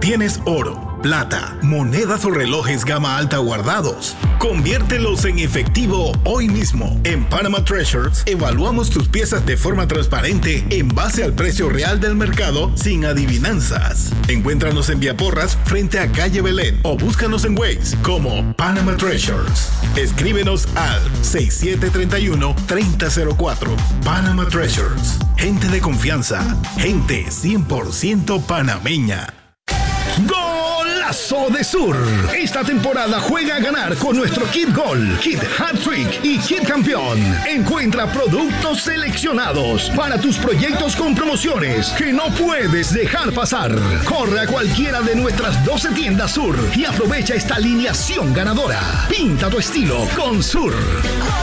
¿Tienes oro, plata, monedas o relojes gama alta guardados? Conviértelos en efectivo hoy mismo. En Panama Treasures evaluamos tus piezas de forma transparente en base al precio real del mercado sin adivinanzas. Encuéntranos en Vía Porras frente a Calle Belén o búscanos en Waze como Panama Treasures. Escríbenos al 6731-3004. Panama Treasures. Gente de confianza. Gente 100% panameña. ¡Golazo de Sur! Esta temporada juega a ganar con nuestro Kit Gol, Kit Hat Trick y Kit Campeón. Encuentra productos seleccionados para tus proyectos con promociones que no puedes dejar pasar. Corre a cualquiera de nuestras 12 tiendas Sur y aprovecha esta alineación ganadora. Pinta tu estilo con Sur.